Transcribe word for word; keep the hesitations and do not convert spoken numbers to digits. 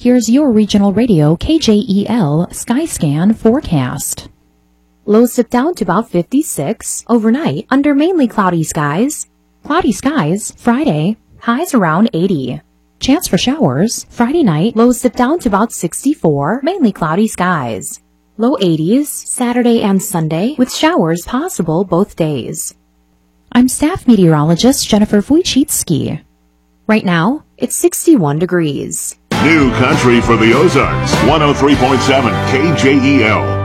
here's your regional radio K J E L Skyscan forecast. Lows dip down to about fifty-six overnight under mainly cloudy skies. Cloudy skies Friday, Highs around eighty. chance for showers Friday night, Lows dip down to about sixty-four, mainly cloudy skies. Low eighties Saturday and Sunday with showers possible both days. I'm staff meteorologist Jennifer Wojcicki. Right now, it's sixty-one degrees. New country for the Ozarks, one oh three point seven K J E L.